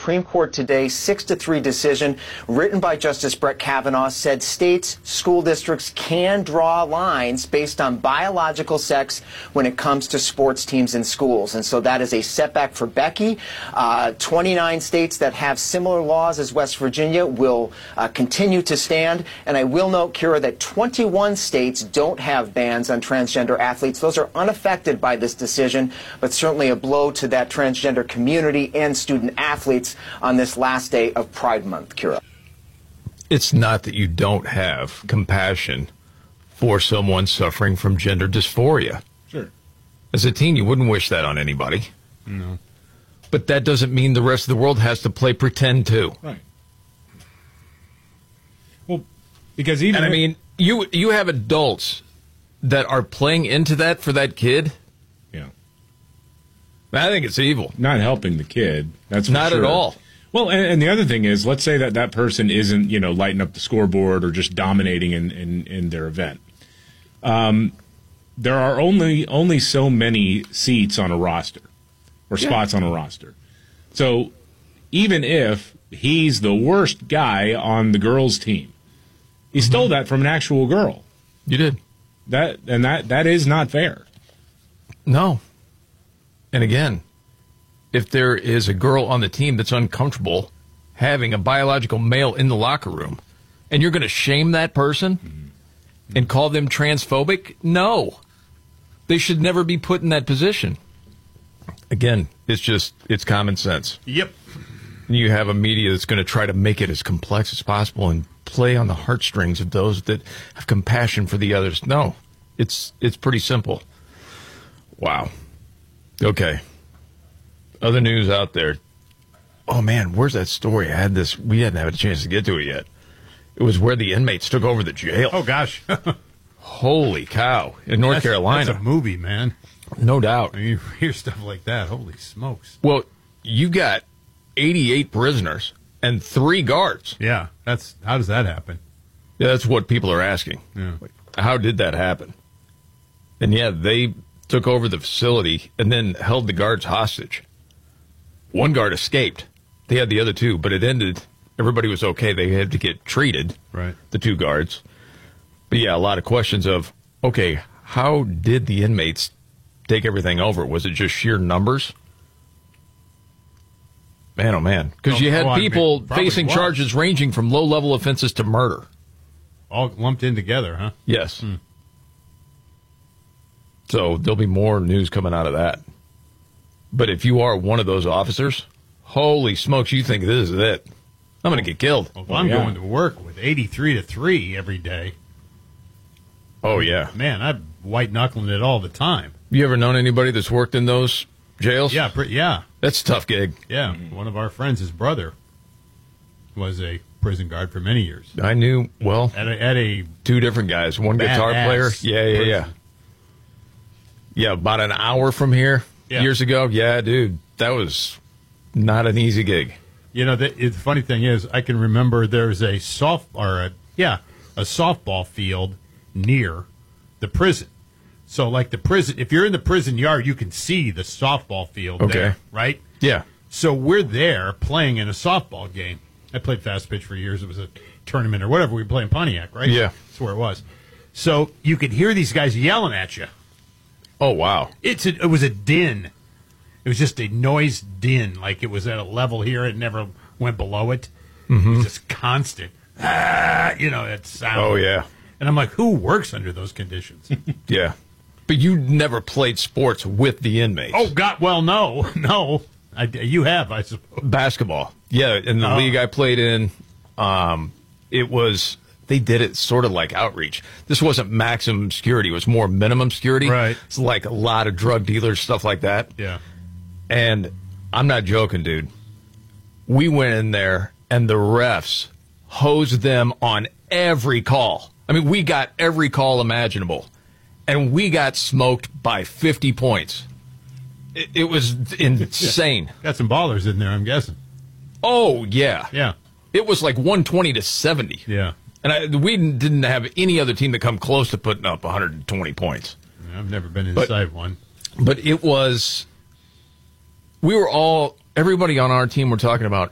Supreme Court today, 6-3 decision written by Justice Brett Kavanaugh, said states, school districts can draw lines based on biological sex when it comes to sports teams in schools. And so that is a setback for Becky. 29 states that have similar laws as West Virginia will continue to stand. And I will note, Kira, that 21 states don't have bans on transgender athletes. Those are unaffected by this decision, but certainly a blow to that transgender community and student athletes on this last day of Pride Month, Kira. It's not that you don't have compassion for someone suffering from gender dysphoria. Sure. As a teen, you wouldn't wish that on anybody. No. But that doesn't mean the rest of the world has to play pretend too. Right. Well, because even... And I mean, you have adults that are playing into that for that kid. Yeah. I think it's evil. Not helping the kid. That's for not sure. at all. Well, and the other thing is, let's say that person isn't, lighting up the scoreboard or just dominating in their event. There are only so many seats on a roster or spots on a roster. So even if he's the worst guy on the girls' team, he stole that from an actual girl. You did. That is not fair. No. And again, if there is a girl on the team that's uncomfortable having a biological male in the locker room, and you're going to shame that person and call them transphobic, no. They should never be put in that position. Again, it's common sense. Yep. You have a media that's going to try to make it as complex as possible and play on the heartstrings of those that have compassion for the others. No, it's pretty simple. Wow. Okay. Other news out there. Oh, man, where's that story? We hadn't had a chance to get to it yet. It was where the inmates took over the jail. Oh, gosh. Holy cow. In North Carolina. That's a movie, man. No doubt. I mean, you hear stuff like that. Holy smokes. Well, you got 88 prisoners and 3 guards. Yeah. How does that happen? Yeah, that's what people are asking. Yeah. How did that happen? And yeah, they took over the facility and then held the guards hostage. One guard escaped. They had the other 2, but it ended. Everybody was okay. They had to get treated, right? The 2 guards. But yeah, a lot of questions of, okay, how did the inmates take everything over? Was it just sheer numbers? Man, oh man. Because you had people facing charges ranging from low-level offenses to murder. All lumped in together, huh? Yes. So there'll be more news coming out of that. But if you are one of those officers, holy smokes, you think this is it. I'm going to get killed. Well, I'm going to work with 83-3 every day. Oh, yeah. Man, I'm white-knuckling it all the time. You ever known anybody that's worked in those jails? Yeah, yeah. That's a tough gig. Yeah, one of our friends, his brother, was a prison guard for many years. I knew, well, at a 2 different guys. One guitar player. Yeah. Yeah, about an hour from here years ago. Yeah, dude, that was not an easy gig. You know, the funny thing is, I can remember there's a softball field near the prison. So, like the prison, if you're in the prison yard, you can see the softball field there, right? Yeah. So we're there playing in a softball game. I played fast pitch for years. It was a tournament or whatever. We play in Pontiac, right? Yeah. That's where it was. So you could hear these guys yelling at you. Oh, wow. It was a din. It was just a noise din. Like it was at a level here. It never went below it. It was just constant. That sound. Oh, yeah. And I'm like, who works under those conditions? Yeah. But you never played sports with the inmates. Oh, God. Well, no. You have, I suppose. Basketball. Yeah, in the league I played in, they did it sort of like outreach. This wasn't maximum security. It was more minimum security. Right. It's like a lot of drug dealers, stuff like that. Yeah. And I'm not joking, dude. We went in there, and the refs hosed them on every call. I mean, we got every call imaginable. And we got smoked by 50 points. It was insane. Got some ballers in there, I'm guessing. Oh, yeah. Yeah. It was like 120-70. Yeah. And we didn't have any other team that come close to putting up 120 points. I've never been inside one. But it was... everybody on our team were talking about